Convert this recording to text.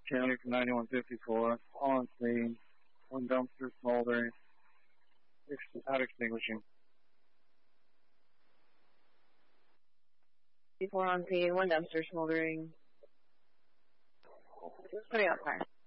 County from 9154 on scene. One dumpster smoldering. Out extinguishing. 54 on scene, one dumpster smoldering. Putting out fire.